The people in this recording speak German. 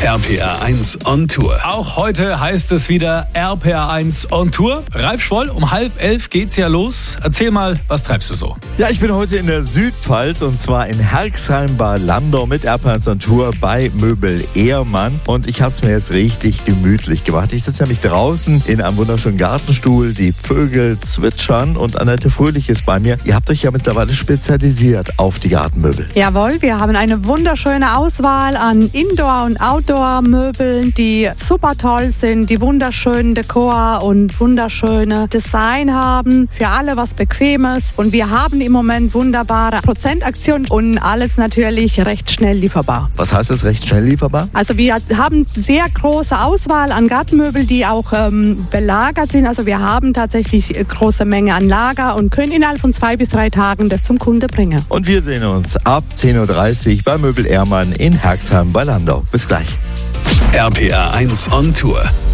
RPR 1 on Tour. Auch heute heißt es wieder RPR 1 on Tour. Ralf Schwoll, um 10:30 geht's ja los. Erzähl mal, was treibst du so? Ja, ich bin heute in der Südpfalz und zwar in Herxheim bei Landau mit RPR 1 on Tour bei Möbel Ehrmann. Und ich habe es mir jetzt richtig gemütlich gemacht. Ich sitze nämlich draußen in einem wunderschönen Gartenstuhl. Die Vögel zwitschern und Annette Fröhlich ist bei mir. Ihr habt euch ja mittlerweile spezialisiert auf die Gartenmöbel. Jawohl, wir haben eine wunderschöne Auswahl an Indoor- und Outdoor-Möbeln, die super toll sind, die wunderschönen Dekor und wunderschöne Design haben. Für alle was Bequemes. Und wir haben im Moment wunderbare Prozentaktionen und alles natürlich recht schnell lieferbar. Was heißt das, recht schnell lieferbar? Also wir haben sehr große Auswahl an Gartenmöbel, die auch belagert sind. Also wir haben tatsächlich große Menge an Lager und können innerhalb von 2 bis 3 Tagen das zum Kunde bringen. Und wir sehen uns ab 10:30 Uhr bei Möbel Ehrmann in Herxheim bei Landau. Bis gleich. RPR 1 on Tour.